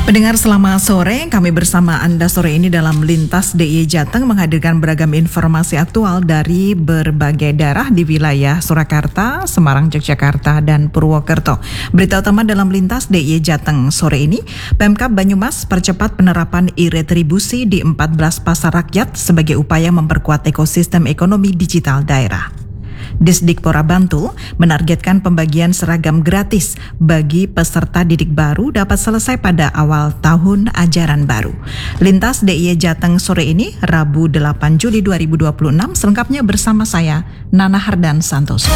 Pendengar, selamat sore. Kami bersama Anda sore ini dalam Lintas DIY Jateng menghadirkan beragam informasi aktual dari berbagai daerah di wilayah Surakarta, Semarang, Yogyakarta, dan Purwokerto. Berita utama dalam Lintas DIY Jateng sore ini, Pemkab Banyumas percepat penerapan e-retribusi di 14 pasar rakyat sebagai upaya memperkuat ekosistem ekonomi digital daerah. Disdikpora Bantul menargetkan pembagian seragam gratis bagi peserta didik baru dapat selesai pada awal tahun ajaran baru. Lintas DIY Jateng sore ini, Rabu 8 Juli 2026, selengkapnya bersama saya, Nana Hardan Santoso.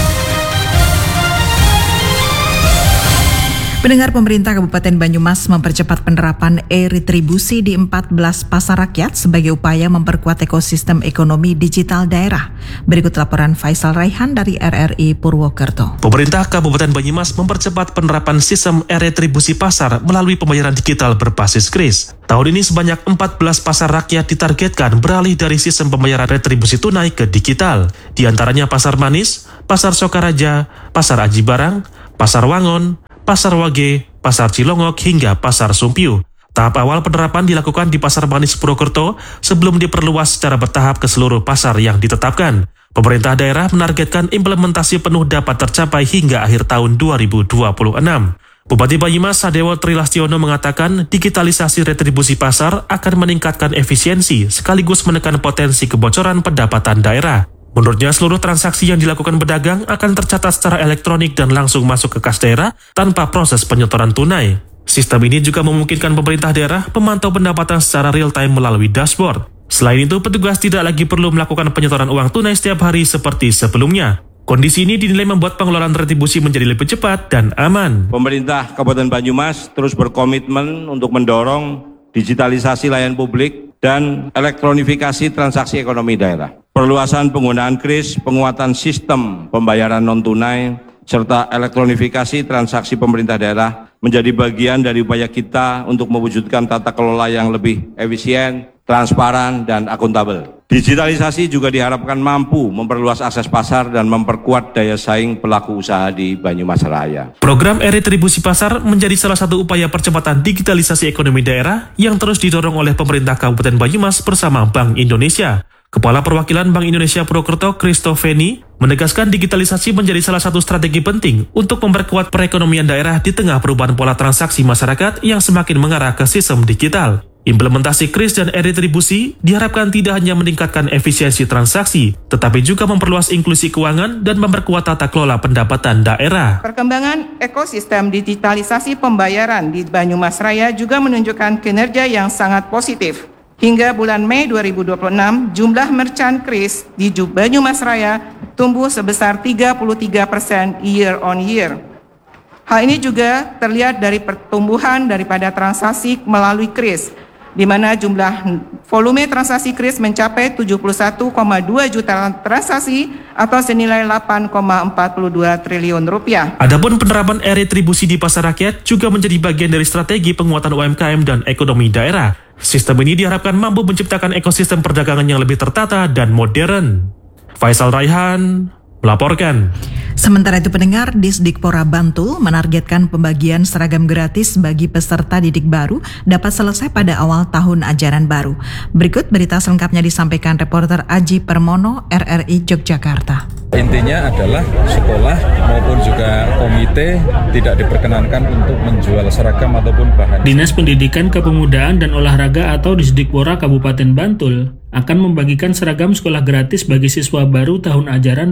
Pendengar, pemerintah Kabupaten Banyumas mempercepat penerapan e-retribusi di 14 pasar rakyat sebagai upaya memperkuat ekosistem ekonomi digital daerah. Berikut laporan Faisal Raihan dari RRI Purwokerto. Pemerintah Kabupaten Banyumas mempercepat penerapan sistem e-retribusi pasar melalui pembayaran digital berbasis kris. Tahun ini sebanyak 14 pasar rakyat ditargetkan beralih dari sistem pembayaran retribusi tunai ke digital. Di antaranya Pasar Manis, Pasar Sokaraja, Pasar Aji Barang, Pasar Wangon, Pasar Wage, Pasar Cilongok, hingga Pasar Sumpiu. Tahap awal penerapan dilakukan di Pasar Manis Purwokerto sebelum diperluas secara bertahap ke seluruh pasar yang ditetapkan. Pemerintah daerah menargetkan implementasi penuh dapat tercapai hingga akhir tahun 2026. Bupati Banyumas Sadewo Trilastiono mengatakan digitalisasi retribusi pasar akan meningkatkan efisiensi sekaligus menekan potensi kebocoran pendapatan daerah. Menurutnya, seluruh transaksi yang dilakukan pedagang akan tercatat secara elektronik dan langsung masuk ke kas daerah tanpa proses penyetoran tunai. Sistem ini juga memungkinkan pemerintah daerah memantau pendapatan secara real-time melalui dashboard. Selain itu, petugas tidak lagi perlu melakukan penyetoran uang tunai setiap hari seperti sebelumnya. Kondisi ini dinilai membuat pengelolaan retribusi menjadi lebih cepat dan aman. Pemerintah Kabupaten Banyumas terus berkomitmen untuk mendorong digitalisasi layanan publik dan elektronifikasi transaksi ekonomi daerah. Perluasan penggunaan kris, penguatan sistem pembayaran non-tunai, serta elektronifikasi transaksi pemerintah daerah menjadi bagian dari upaya kita untuk mewujudkan tata kelola yang lebih efisien, transparan, dan akuntabel. Digitalisasi juga diharapkan mampu memperluas akses pasar dan memperkuat daya saing pelaku usaha di Banyumas Raya. Program e-retribusi pasar menjadi salah satu upaya percepatan digitalisasi ekonomi daerah yang terus didorong oleh pemerintah Kabupaten Banyumas bersama Bank Indonesia. Kepala Perwakilan Bank Indonesia Purwokerto, Christo Feni, menegaskan digitalisasi menjadi salah satu strategi penting untuk memperkuat perekonomian daerah di tengah perubahan pola transaksi masyarakat yang semakin mengarah ke sistem digital. Implementasi kris dan e-retribusi diharapkan tidak hanya meningkatkan efisiensi transaksi, tetapi juga memperluas inklusi keuangan dan memperkuat tata kelola pendapatan daerah. Perkembangan ekosistem digitalisasi pembayaran di Banyumas Raya juga menunjukkan kinerja yang sangat positif. Hingga bulan Mei 2026, jumlah merchant kris di Banyumas Raya tumbuh sebesar 33% year on year. Hal ini juga terlihat dari pertumbuhan daripada transaksi melalui kris, di mana jumlah volume transaksi kris mencapai 71,2 juta transaksi atau senilai 8,42 triliun rupiah. Adapun penerapan e-retribusi di pasar rakyat juga menjadi bagian dari strategi penguatan UMKM dan ekonomi daerah. Sistem ini diharapkan mampu menciptakan ekosistem perdagangan yang lebih tertata dan modern. Faisal Raihan melaporkan. Sementara itu, pendengar, Disdikpora Bantul menargetkan pembagian seragam gratis bagi peserta didik baru dapat selesai pada awal tahun ajaran baru. Berikut berita selengkapnya disampaikan reporter Aji Permono, RRI Yogyakarta. Intinya adalah sekolah maupun juga komite tidak diperkenankan untuk menjual seragam ataupun bahan. Dinas Pendidikan Kepemudaan dan Olahraga atau Disdikpora Kabupaten Bantul akan membagikan seragam sekolah gratis bagi siswa baru tahun ajaran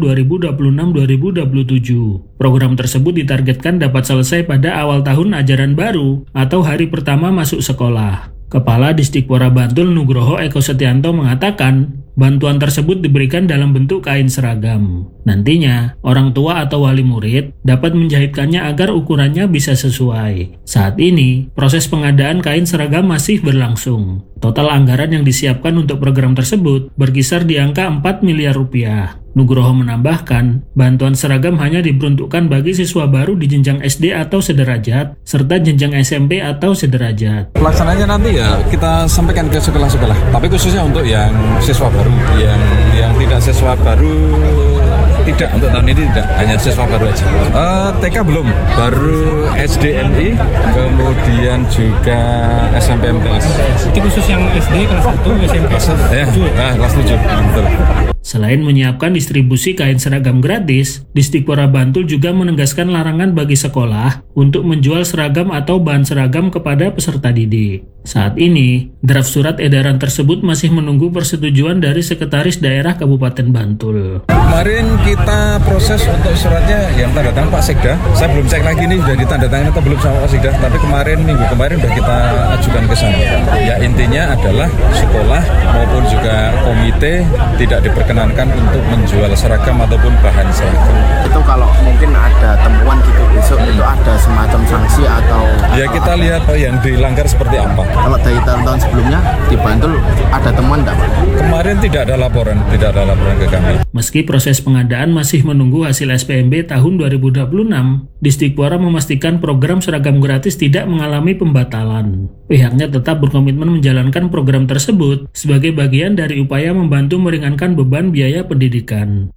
2026-2027. Program tersebut ditargetkan dapat selesai pada awal tahun ajaran baru atau hari pertama masuk sekolah. Kepala Disdikpora Bantul Nugroho Eko Setianto mengatakan bantuan tersebut diberikan dalam bentuk kain seragam. Nantinya, orang tua atau wali murid dapat menjahitkannya agar ukurannya bisa sesuai. Saat ini, proses pengadaan kain seragam masih berlangsung. Total anggaran yang disiapkan untuk program tersebut berkisar di angka 4 miliar rupiah. Nugroho menambahkan, bantuan seragam hanya diperuntukkan bagi siswa baru di jenjang SD atau sederajat, serta jenjang SMP atau sederajat. Pelaksananya nanti ya kita sampaikan ke sekolah-sekolah, tapi khususnya untuk yang siswa baru, yang tidak siswa baru Tidak, untuk tahun ini tidak, hanya siswa baru aja. TK belum, baru SDMI, kemudian juga SMP MTS. Itu khusus yang SD kelas 1, SMP kelas 7. Kelas 7, betul. Selain menyiapkan distribusi kain seragam gratis, Disdikpora Bantul juga menegaskan larangan bagi sekolah untuk menjual seragam atau bahan seragam kepada peserta didik. Saat ini, draft surat edaran tersebut masih menunggu persetujuan dari Sekretaris Daerah Kabupaten Bantul. Kemarin kita proses untuk suratnya yang tanda tangan Pak Sekda. Saya belum cek lagi nih sudah ditandatangani atau belum sama Pak Sekda, tapi minggu kemarin sudah kita ajukan ke sana. Ya intinya adalah sekolah maupun juga komite tidak diperkenankan untuk menjual seragam ataupun bahan seragam. Itu kalau mungkin ada temuan gitu besok itu ada semacam sanksi atau ya kita lihat yang dilanggar seperti apa. Kalau dari tahun-tahun sebelumnya di Bantul ada temuan enggak Pak? Kemarin tidak ada laporan ke kami. Meski proses pengadaan masih menunggu hasil SPMB tahun 2026, Disdikpora memastikan program seragam gratis tidak mengalami pembatalan. Pihaknya tetap berkomitmen menjalankan program tersebut sebagai bagian dari upaya membantu meringankan beban biaya pendidikan.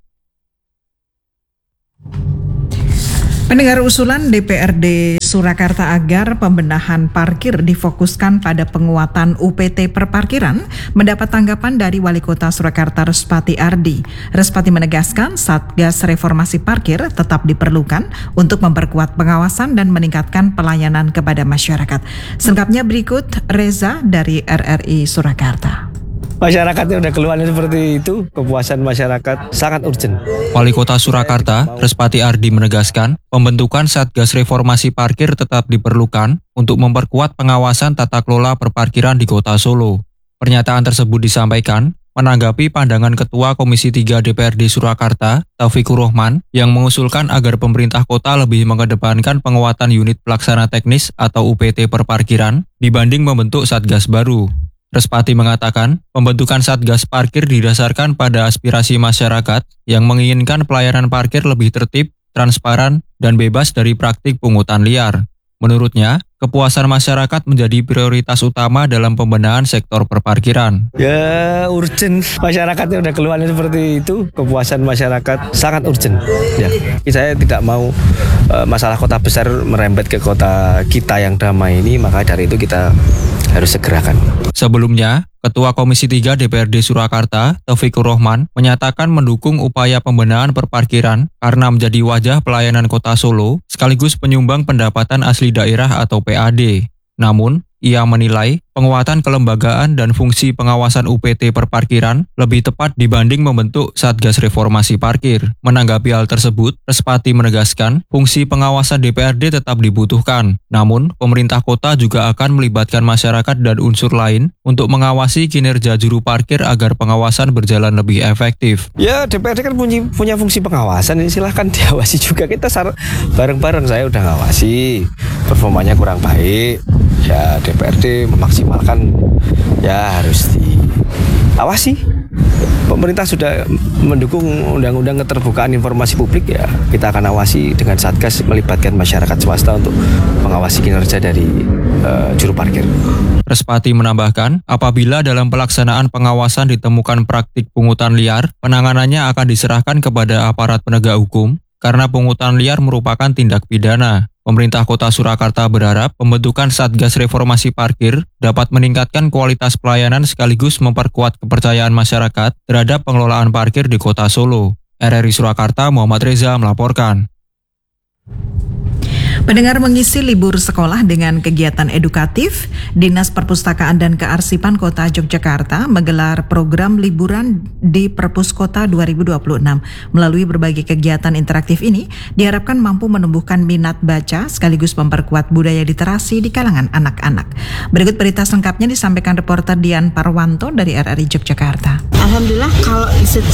Pendengar, usulan DPRD Surakarta agar pembenahan parkir difokuskan pada penguatan UPT perparkiran mendapat tanggapan dari Wali Kota Surakarta Respati Ardi. Respati menegaskan Satgas Reformasi Parkir tetap diperlukan untuk memperkuat pengawasan dan meningkatkan pelayanan kepada masyarakat. Selengkapnya berikut Reza dari RRI Surakarta. Masyarakatnya udah keluarnya seperti itu, kepuasan masyarakat sangat urgent. Wali Kota Surakarta, Respati Ardi menegaskan, pembentukan Satgas Reformasi Parkir tetap diperlukan untuk memperkuat pengawasan tata kelola perparkiran di Kota Solo. Pernyataan tersebut disampaikan menanggapi pandangan Ketua Komisi 3 DPRD Surakarta, Taufikur Rahman, yang mengusulkan agar pemerintah kota lebih mengedepankan penguatan unit pelaksana teknis atau UPT perparkiran dibanding membentuk Satgas baru. Respati mengatakan, pembentukan Satgas Parkir didasarkan pada aspirasi masyarakat yang menginginkan pelayanan parkir lebih tertib, transparan, dan bebas dari praktik pungutan liar. Menurutnya, kepuasan masyarakat menjadi prioritas utama dalam pembenahan sektor perparkiran. Ya, urgent. Masyarakatnya udah keluarnya seperti itu, kepuasan masyarakat sangat urgent. Ya, saya tidak mau masalah kota besar merembet ke kota kita yang damai ini, maka dari itu kita harus segerakan. Sebelumnya, Ketua Komisi 3 DPRD Surakarta, Taufikur Rahman, menyatakan mendukung upaya pembenahan perparkiran karena menjadi wajah pelayanan Kota Solo sekaligus penyumbang pendapatan asli daerah atau PAD. Namun, ia menilai penguatan kelembagaan dan fungsi pengawasan UPT perparkiran lebih tepat dibanding membentuk Satgas Reformasi Parkir. Menanggapi hal tersebut, Respati menegaskan fungsi pengawasan DPRD tetap dibutuhkan. Namun, pemerintah kota juga akan melibatkan masyarakat dan unsur lain untuk mengawasi kinerja juru parkir agar pengawasan berjalan lebih efektif. Ya, DPRD kan punya fungsi pengawasan, silahkan diawasi juga. Kita bareng-bareng, saya udah ngawasi, performanya kurang baik. Ya, DPRD memaksimalkan, ya harus diawasi. Pemerintah sudah mendukung undang-undang keterbukaan informasi publik, ya kita akan awasi dengan Satgas melibatkan masyarakat swasta untuk mengawasi kinerja dari juru parkir. Respati menambahkan, apabila dalam pelaksanaan pengawasan ditemukan praktik pungutan liar, penanganannya akan diserahkan kepada aparat penegak hukum karena pungutan liar merupakan tindak pidana. Pemerintah Kota Surakarta berharap pembentukan Satgas Reformasi Parkir dapat meningkatkan kualitas pelayanan sekaligus memperkuat kepercayaan masyarakat terhadap pengelolaan parkir di Kota Solo. RRI Surakarta, Muhammad Reza melaporkan. Pendengar, mengisi libur sekolah dengan kegiatan edukatif, Dinas Perpustakaan dan Kearsipan Kota Yogyakarta menggelar program liburan di Perpus Kota 2026. Melalui berbagai kegiatan interaktif ini, diharapkan mampu menumbuhkan minat baca sekaligus memperkuat budaya literasi di kalangan anak-anak. Berikut berita selengkapnya disampaikan reporter Dian Parwanto dari RRI Yogyakarta. Alhamdulillah kalau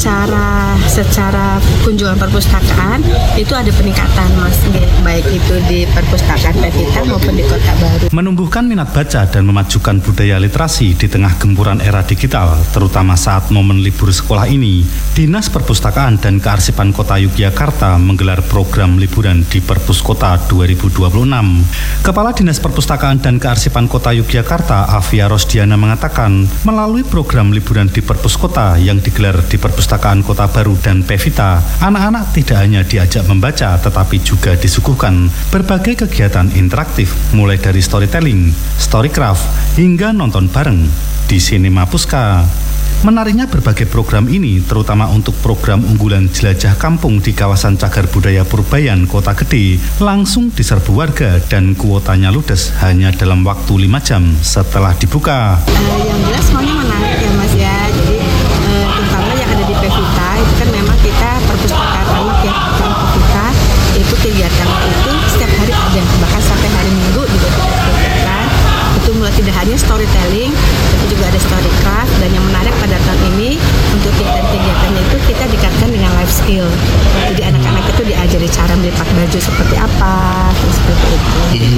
secara kunjungan perpustakaan itu ada peningkatan, Mas, baik itu di perpustakaan Pevita maupun di Kota Baru. Menumbuhkan minat baca dan memajukan budaya literasi di tengah gempuran era digital, terutama saat momen libur sekolah ini, Dinas Perpustakaan dan Kearsipan Kota Yogyakarta menggelar program liburan di Perpus Kota 2026. Kepala Dinas Perpustakaan dan Kearsipan Kota Yogyakarta, Afia Rosdiana, mengatakan, melalui program liburan di Perpus Kota Kota yang digelar di Perpustakaan Kota Baru dan Pevita, anak-anak tidak hanya diajak membaca tetapi juga disuguhkan berbagai kegiatan interaktif mulai dari storytelling, storycraft, hingga nonton bareng di Sinema Puska. Menariknya berbagai program ini terutama untuk program unggulan jelajah kampung di kawasan Cagar Budaya Purbayan Kota Gede langsung diserbu warga dan kuotanya ludes hanya dalam waktu 5 jam setelah dibuka. Yang jelas semuanya menarik ya Mas ya, jadi terutama yang ada di Pevita itu kan memang kita perpustakaan anak ya, Pevita itu kegiatan itu setiap hari ada, bahkan sampai hari Minggu juga kita lakukan. Itu mulai tidak hanya storytelling, tapi juga ada storycraft, dan yang menarik pada tahun ini untuk kegiatan-kegiatannya itu kita dikaitkan dengan life skill. Jadi anak-anak itu diajari cara melipat baju seperti apa, seperti itu.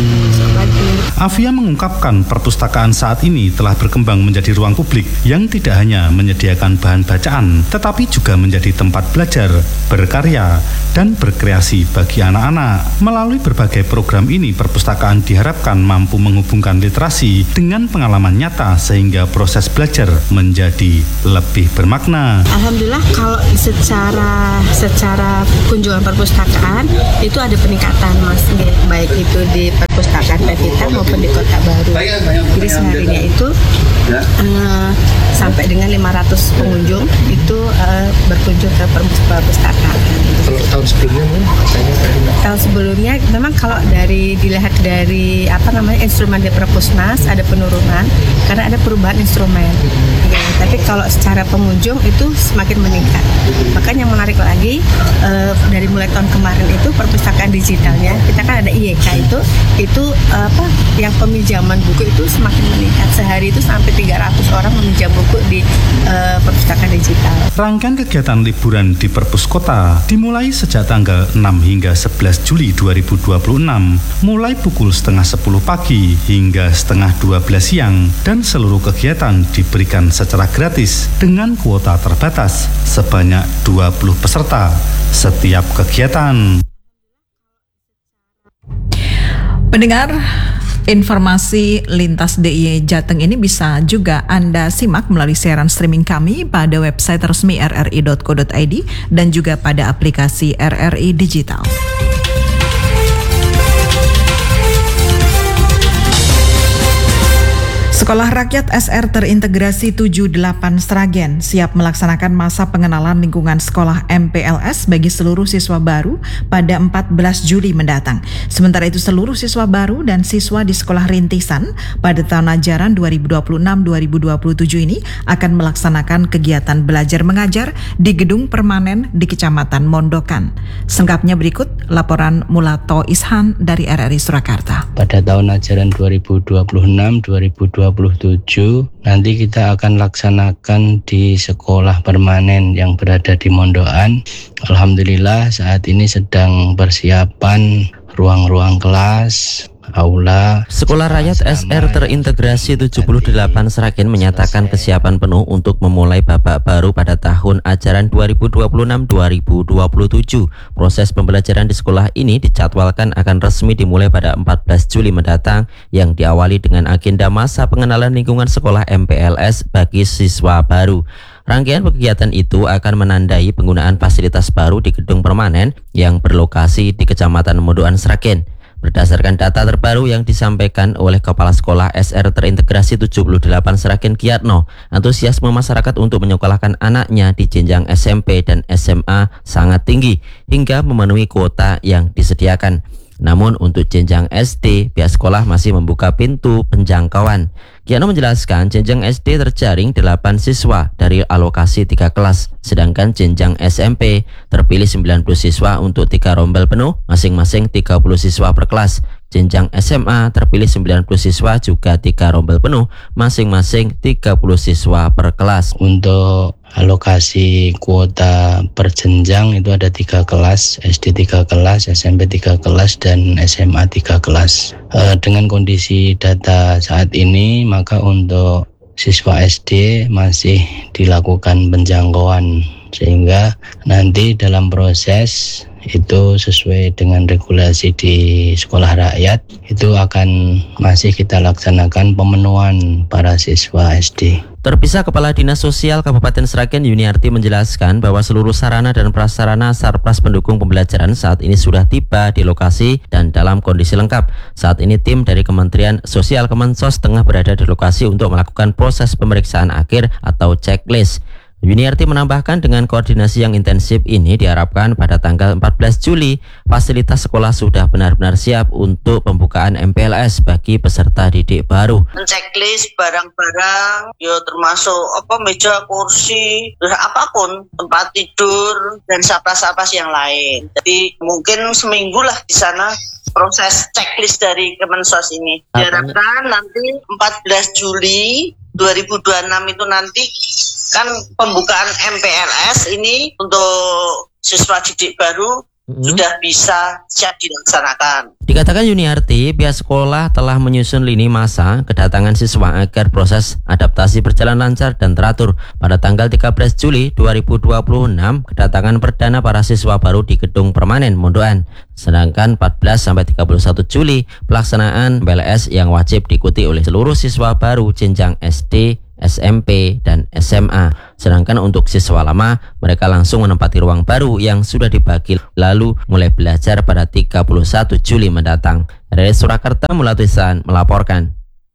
Afia mengungkapkan perpustakaan saat ini telah berkembang menjadi ruang publik yang tidak hanya menyediakan bahan bacaan, tetapi juga menjadi tempat belajar, berkarya, dan berkreasi bagi anak-anak. Melalui berbagai program ini, perpustakaan diharapkan mampu menghubungkan literasi dengan pengalaman nyata sehingga proses belajar menjadi lebih bermakna. Alhamdulillah kalau secara kunjungan perpustakaan itu ada peningkatan Mas, baik itu di perpustakaan Pevita maupun di Kota Baru. Jadi seharinya itu sampai dengan 500 pengunjung itu berkunjung ke perpustakaan. Tahun sebelumnya Tahun sebelumnya memang kalau dilihat dari instrumen di Perpusnas ada penurunan karena ada perubahan instrumen. Ya, tapi kalau secara pengunjung itu semakin meningkat. Makanya yang menarik lagi dari mulai tahun kemarin itu perpustakaan digitalnya kita kan ada IYK itu yang peminjaman buku itu semakin meningkat. Sehari itu sampai 300 orang meminjam buku di perpustakaan digital. Rangkaian kegiatan liburan di Perpus Kota dimulai sejak tanggal 6 hingga 11 Juli 2026, mulai pukul setengah 10 pagi hingga setengah 12 siang, dan seluruh kegiatan diberikan secara gratis dengan kuota terbatas sebanyak 20 peserta setiap kegiatan. Pendengar, informasi lintas DIY Jateng ini bisa juga Anda simak melalui siaran streaming kami pada website resmi rri.co.id dan juga pada aplikasi RRI Digital. Sekolah Rakyat SR Terintegrasi 78 Sragen siap melaksanakan masa pengenalan lingkungan sekolah MPLS bagi seluruh siswa baru pada 14 Juli mendatang. Sementara itu seluruh siswa baru dan siswa di sekolah rintisan pada tahun ajaran 2026-2027 ini akan melaksanakan kegiatan belajar mengajar di gedung permanen di Kecamatan Mondokan. Selengkapnya berikut laporan Mulato Ishan dari RRI Surakarta. Pada tahun ajaran 2026-2027 nanti kita akan laksanakan di sekolah permanen yang berada di Mondokan. Alhamdulillah saat ini sedang persiapan ruang-ruang kelas, aula. Sekolah Rakyat SR Terintegrasi 78 Sragen menyatakan kesiapan penuh untuk memulai babak baru pada tahun ajaran 2026-2027. Proses pembelajaran di sekolah ini dijadwalkan akan resmi dimulai pada 14 Juli mendatang yang diawali dengan agenda masa pengenalan lingkungan sekolah MPLS bagi siswa baru. Rangkaian kegiatan itu akan menandai penggunaan fasilitas baru di gedung permanen yang berlokasi di Kecamatan Mondokan Sragen. Berdasarkan data terbaru yang disampaikan oleh Kepala Sekolah SR Terintegrasi 78 Sragen Kiyatno, antusiasme masyarakat untuk menyekolahkan anaknya di jenjang SMP dan SMA sangat tinggi hingga memenuhi kuota yang disediakan. Namun untuk jenjang SD, pihak sekolah masih membuka pintu penjangkauan. Kiyatno menjelaskan jenjang SD terjaring 8 siswa dari alokasi 3 kelas, sedangkan jenjang SMP terpilih 90 siswa untuk 3 rombel penuh, masing-masing 30 siswa per kelas. Jenjang SMA terpilih 90 siswa juga 3 rombel penuh, masing-masing 30 siswa per kelas. Untuk alokasi kuota per jenjang itu ada 3 kelas, SD 3 kelas, SMP 3 kelas, dan SMA 3 kelas. Dengan kondisi data saat ini, maka untuk siswa SD masih dilakukan penjangkauan sehingga nanti dalam proses itu sesuai dengan regulasi di sekolah rakyat itu akan masih kita laksanakan pemenuhan para siswa SD. Terpisah, Kepala Dinas Sosial Kabupaten Sragen Yuniarti menjelaskan bahwa seluruh sarana dan prasarana Sarpras pendukung pembelajaran saat ini sudah tiba di lokasi dan dalam kondisi lengkap. Saat ini tim dari Kementerian Sosial Kemensos tengah berada di lokasi untuk melakukan proses pemeriksaan akhir atau checklist. Yuniarti menambahkan dengan koordinasi yang intensif ini diharapkan pada tanggal 14 Juli fasilitas sekolah sudah benar-benar siap untuk pembukaan MPLS bagi peserta didik baru. Checklist barang-barang, ya termasuk meja, kursi, apapun, tempat tidur dan sapras-sapras yang lain. Jadi mungkin seminggu lah di sana proses checklist dari Kemensos ini. Diharapkan nanti 14 Juli 2026 itu nanti kan pembukaan MPLS ini untuk siswa didik baru sudah bisa siap dilaksanakan. Dikatakan Yuniarti, pihak sekolah telah menyusun lini masa kedatangan siswa agar proses adaptasi berjalan lancar dan teratur. Pada tanggal 13 Juli 2026, kedatangan perdana para siswa baru di gedung permanen Mondoan. Sedangkan 14-31 Juli, pelaksanaan MPLS yang wajib diikuti oleh seluruh siswa baru jenjang SD, SMP, dan SMA. Sedangkan untuk siswa lama, mereka langsung menempati ruang baru yang sudah dibagi lalu mulai belajar pada 31 Juli mendatang. Dari Surakarta, Mulatuisan melaporkan.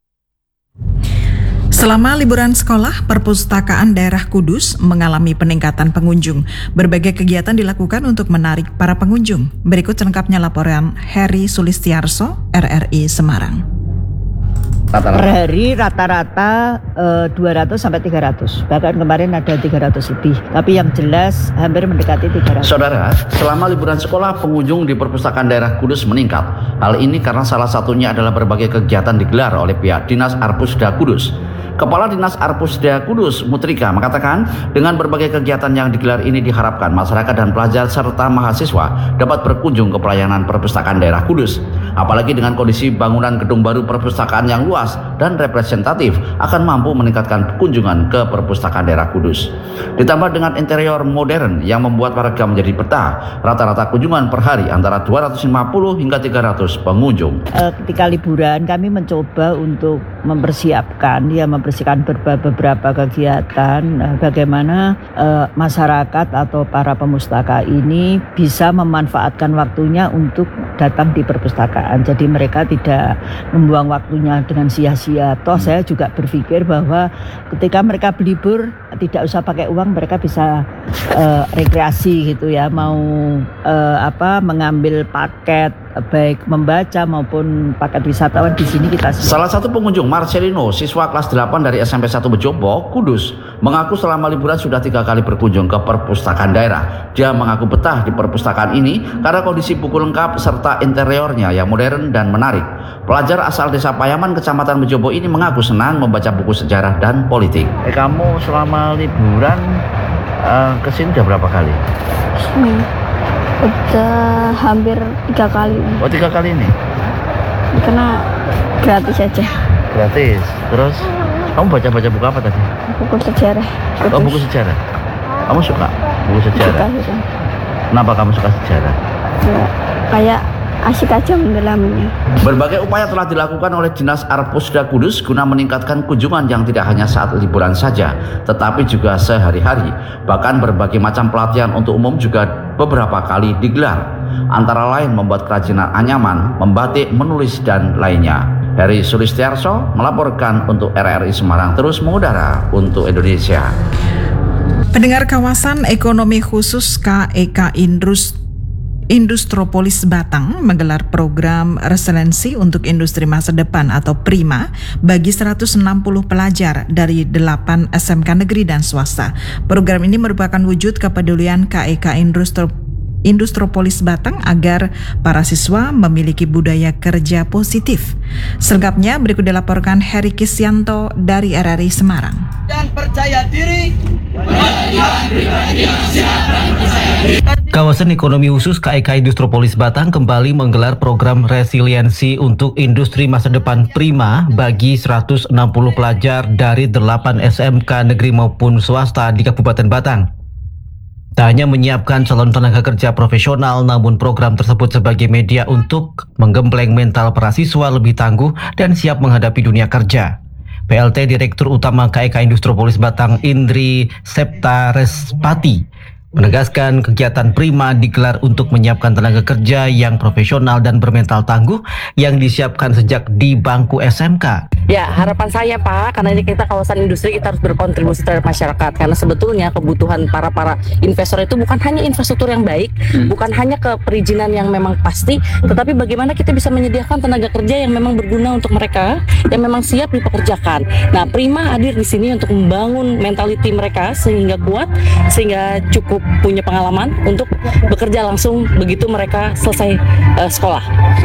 Selama liburan sekolah, Perpustakaan Daerah Kudus mengalami peningkatan pengunjung. Berbagai kegiatan dilakukan untuk menarik para pengunjung. Berikut selengkapnya laporan Heri Sulistiarso, RRI Semarang. Per hari rata-rata 200 sampai 300, bahkan kemarin ada 300 lebih, tapi yang jelas hampir mendekati 300. Saudara, selama liburan sekolah pengunjung di Perpustakaan Daerah Kudus meningkat. Hal ini karena salah satunya adalah berbagai kegiatan digelar oleh pihak Dinas Arpusda Kudus. Kepala Dinas Arpusda Kudus, Mutrika, mengatakan dengan berbagai kegiatan yang digelar ini diharapkan masyarakat dan pelajar serta mahasiswa dapat berkunjung ke pelayanan Perpustakaan Daerah Kudus. Apalagi dengan kondisi bangunan gedung baru perpustakaan yang luas dan representatif akan mampu meningkatkan kunjungan ke Perpustakaan Daerah Kudus. Ditambah dengan interior modern yang membuat warga menjadi betah, rata-rata kunjungan per hari antara 250 hingga 300 pengunjung. Ketika liburan kami mencoba untuk mempersiapkan beberapa kegiatan bagaimana masyarakat atau para pemustaka ini bisa memanfaatkan waktunya untuk datang di perpustakaan. Jadi mereka tidak membuang waktunya dengan sia-sia. Toh saya juga berpikir bahwa ketika mereka berlibur tidak usah pakai uang, mereka bisa rekreasi gitu ya, mau mengambil paket baik membaca maupun paket wisatawan di sini kita. Salah satu pengunjung, Marcelino, siswa kelas 8 dari SMP 1 Bejobo, Kudus, mengaku selama liburan sudah 3 kali berkunjung ke perpustakaan daerah. Dia mengaku betah di perpustakaan ini karena kondisi buku lengkap serta interiornya yang modern dan menarik. Pelajar asal desa Payaman, Kecamatan Bejobo ini mengaku senang membaca buku sejarah dan politik. Kamu selama liburan kesini udah berapa kali? Udah hampir 3 kali. Oh, 3 kali ini? Karena gratis aja. Gratis. Terus kamu baca-baca buku apa tadi? Buku sejarah. Oh, buku sejarah. Kamu suka buku sejarah? Suka. Kenapa kamu suka sejarah? Ya, kayak asik aja mendalaminya. Berbagai upaya telah dilakukan oleh Dinas Arpusda Kudus guna meningkatkan kunjungan yang tidak hanya saat liburan saja, tetapi juga sehari-hari. Bahkan berbagai macam pelatihan untuk umum juga beberapa kali digelar. Antara lain membuat kerajinan anyaman, membatik, menulis, dan lainnya. Heri Sulistiarso melaporkan untuk RRI Semarang, terus mengudara untuk Indonesia. Pendengar, kawasan ekonomi khusus KEK Industropolis Batang menggelar program resiliensi untuk industri masa depan atau PRIMA bagi 160 pelajar dari 8 SMK negeri dan swasta. Program ini merupakan wujud kepedulian KEK Industropolis Batang agar para siswa memiliki budaya kerja positif. Selengkapnya berikut dilaporkan Heri Kisyanto dari RRI Semarang. Dan percaya diri. Kawasan ekonomi khusus KEK Industropolis Batang kembali menggelar program resiliensi untuk industri masa depan PRIMA bagi 160 pelajar dari 8 SMK negeri maupun swasta di Kabupaten Batang. Tak hanya menyiapkan calon tenaga kerja profesional, namun program tersebut sebagai media untuk menggembleng mental para siswa lebih tangguh dan siap menghadapi dunia kerja. PLT Direktur Utama KEK Industropolis Batang Indri Septarespati menegaskan kegiatan Prima digelar untuk menyiapkan tenaga kerja yang profesional dan bermental tangguh yang disiapkan sejak di bangku SMK. Ya, harapan saya Pak, karena ini kita kawasan industri, kita harus berkontribusi terhadap masyarakat. Karena sebetulnya kebutuhan para investor itu bukan hanya infrastruktur yang baik, bukan hanya ke perizinan yang memang pasti, tetapi bagaimana kita bisa menyediakan tenaga kerja yang memang berguna untuk mereka, yang memang siap dipekerjakan. Nah, Prima hadir di sini untuk membangun mentality mereka sehingga kuat, sehingga cukup punya pengalaman untuk bekerja langsung begitu mereka selesai sekolah.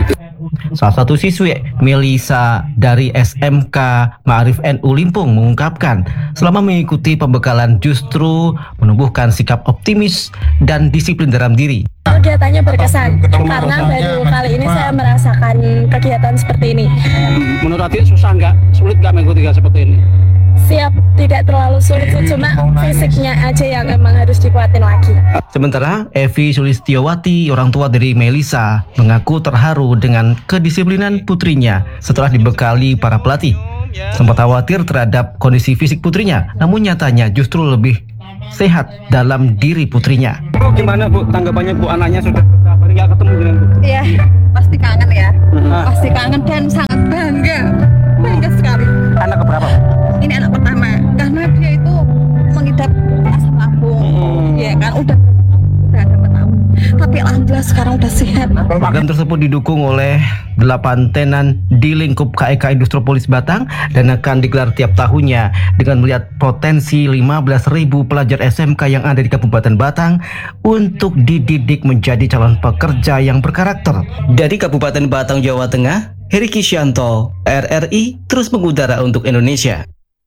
Salah satu siswi, Melisa dari SMK Ma'arif NU Limpung, mengungkapkan selama mengikuti pembekalan justru menumbuhkan sikap optimis dan disiplin dalam diri. Kegiatannya berkesan karena baru kali ini saya merasakan kegiatan seperti ini. Menurut Adik susah nggak? Sulit nggak mengikuti seperti ini? Siap, tidak terlalu sulit, cuma fisiknya aja yang emang harus dikuatin lagi. Sementara Evi Sulistiowati, orang tua dari Melisa, mengaku terharu dengan kedisiplinan putrinya setelah dibekali para pelatih. Sempat khawatir terhadap kondisi fisik putrinya, namun nyatanya justru lebih sehat dalam diri putrinya. Gimana Bu tanggapannya Bu, anaknya sudah berapa hari nggak ketemu dengan Bu? Iya, pasti kangen ya. Pasti kangen dan sangat bangga sekali. Anak keberapa? Ini anak pertama, karena dia itu mengidap asam lambung, ya kan udah ada tahun. Tapi alhamdulillah sekarang udah sehat. Program tersebut didukung oleh 8 tenan di lingkup KEK Industropolis Batang dan akan digelar tiap tahunnya dengan melihat potensi 15.000 pelajar SMK yang ada di Kabupaten Batang untuk dididik menjadi calon pekerja yang berkarakter. Dari Kabupaten Batang, Jawa Tengah, Heri Kisyanto, RRI terus mengudara untuk Indonesia.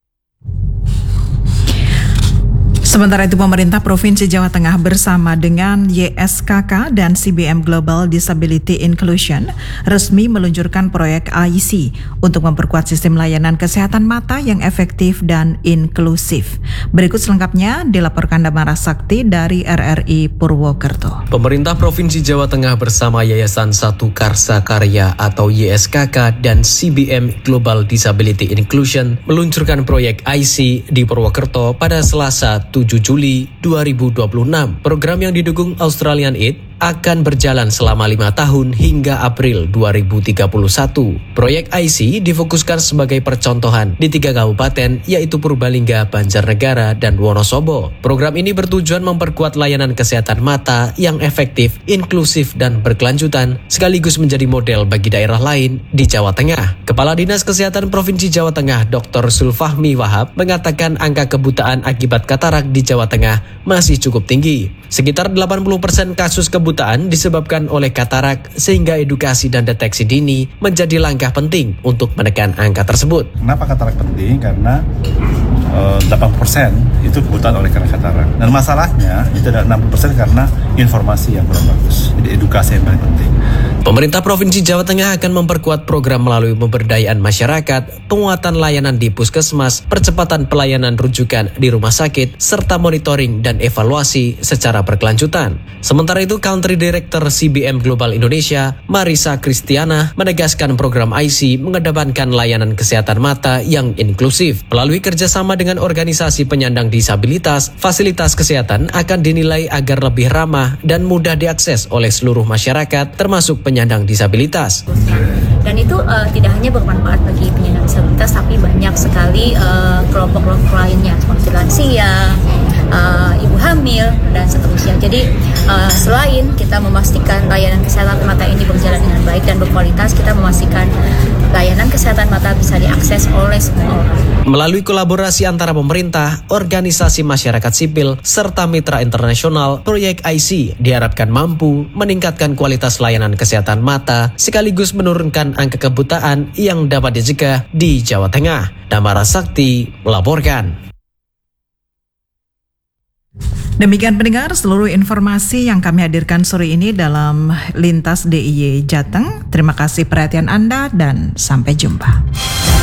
Sementara itu pemerintah Provinsi Jawa Tengah bersama dengan YSKK dan CBM Global Disability Inclusion resmi meluncurkan proyek AIC untuk memperkuat sistem layanan kesehatan mata yang efektif dan inklusif. Berikut selengkapnya dilaporkan Damara Sakti dari RRI Purwokerto. Pemerintah Provinsi Jawa Tengah bersama Yayasan Satu Karsa Karya atau YSKK dan CBM Global Disability Inclusion meluncurkan proyek AIC di Purwokerto pada Selasa 7 Juli 2026. Program yang didukung Australian Aid akan berjalan selama 5 tahun hingga April 2031. Proyek IC difokuskan sebagai percontohan di 3 kabupaten yaitu Purbalingga, Banjarnegara, dan Wonosobo. Program ini bertujuan memperkuat layanan kesehatan mata yang efektif, inklusif, dan berkelanjutan sekaligus menjadi model bagi daerah lain di Jawa Tengah. Kepala Dinas Kesehatan Provinsi Jawa Tengah Dr. Sulfahmi Wahab mengatakan angka kebutaan akibat katarak di Jawa Tengah masih cukup tinggi. Sekitar 80% kasus kebutaan disebabkan oleh katarak sehingga edukasi dan deteksi dini menjadi langkah penting untuk menekan angka tersebut. Kenapa katarak penting? Karena 80% itu kebutaan oleh karena katarak. Dan masalahnya itu ada 60% karena informasi yang kurang bagus. Jadi edukasi yang paling penting. Pemerintah Provinsi Jawa Tengah akan memperkuat program melalui pemberdayaan masyarakat, penguatan layanan di puskesmas, percepatan pelayanan rujukan di rumah sakit, serta monitoring dan evaluasi secara berkelanjutan. Sementara itu, Country Director CBM Global Indonesia, Marisa Kristiana, menegaskan program IC mengedepankan layanan kesehatan mata yang inklusif. Melalui kerjasama dengan organisasi penyandang disabilitas, fasilitas kesehatan akan dinilai agar lebih ramah dan mudah diakses oleh seluruh masyarakat, termasuk penyandang disabilitas. Dan itu tidak hanya bermanfaat bagi penyandang disabilitas, tapi banyak sekali kelompok-kelompok lainnya seperti lansia, ibu hamil, dan seterusnya. Jadi selain kita memastikan layanan kesehatan mata ini berjalan dengan baik dan berkualitas, kita memastikan layanan kesehatan mata bisa diakses oleh semua orang. Melalui kolaborasi antara pemerintah, organisasi masyarakat sipil, serta mitra internasional, proyek IC diharapkan mampu meningkatkan kualitas layanan kesehatan mata sekaligus menurunkan angka kebutaan yang dapat dicegah di Jawa Tengah. Damara Sakti melaporkan. Demikian pendengar seluruh informasi yang kami hadirkan sore ini dalam Lintas DIY Jateng. Terima kasih perhatian Anda dan sampai jumpa.